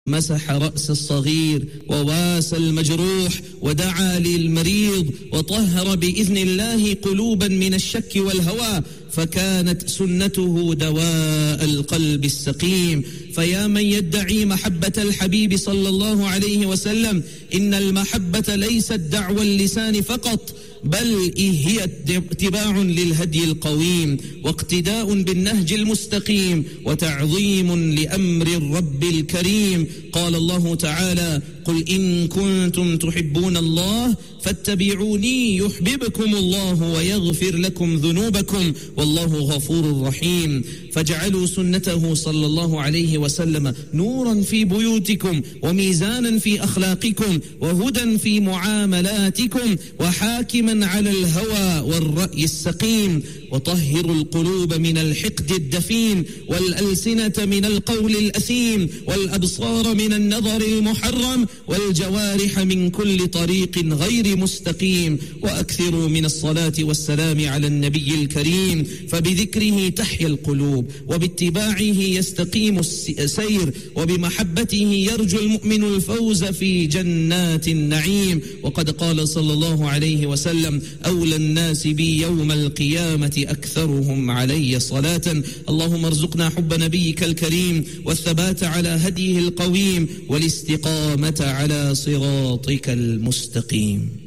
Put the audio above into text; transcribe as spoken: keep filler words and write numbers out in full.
مسح رأس الصغير وواسى المجروح ودعا للمريض وطهر بإذن الله قلوبا من الشك والهوى، فكانت سنته دواء القلب السقيم. فيا من يدعي محبة الحبيب صلى الله عليه وسلم، إن المحبة ليست دعوى اللسان فقط، بل هي اتباع للهدي القويم واقتداء بالنهج المستقيم وتعظيم لأمر الرب الكريم. قال الله تعالى: قل إن كنتم تحبون الله فاتبعوني يحببكم الله ويغفر لكم ذنوبكم والله غفور رحيم. فاجعلوا سنته صلى الله عليه وسلم نورا في بيوتكم وميزانا في أخلاقكم وهدى في معاملاتكم وحاكما على الهوى والرأي السقيم. وطهروا القلوب من الحقد الدفين والألسنة من القول الأثيم والأبصار من النظر المحرم والجوارح من كل طريق غير مستقيم. وأكثروا من الصلاة والسلام على النبي الكريم، فبذكره تحيا القلوب وباتباعه يستقيم السير وبمحبته يرجو المؤمن الفوز في جنات النعيم. وقد قال صلى الله عليه وسلم: أولى الناس بي يوم القيامة أكثرهم علي صلاة. اللهم ارزقنا حب نبيك الكريم والثبات على هديه القويم والاستقامة على صراطك المستقيم.